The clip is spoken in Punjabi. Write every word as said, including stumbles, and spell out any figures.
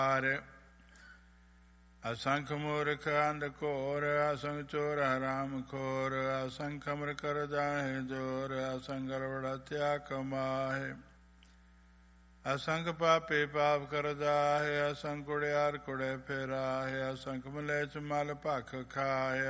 ਅਸੰਖ ਮੂਰਖ ਅੰਧ ਘੋਰ, ਅਸੰਖ ਚੋਰ ਹਰਾਮ ਖੋਰ, ਅਸੰਖ ਅਮਰ ਕਰ ਜਾਹੇ ਜੋਰ, ਅਸੰਖ ਗੜਬੜ ਹੱਤਿਆ ਕਮਾਹੇ। ਅਸੰਖ ਪਾਪੇ ਪਾਪ ਕਰ ਜਾਹੇ, ਅਸੰਖ ਕੁੜਿਆਰ ਕੁੜੇ ਫੇਰਾਹੇ, ਅਸੰਖ ਮਲੇਛ ਮਲ ਭਖ ਖਾਹੇ,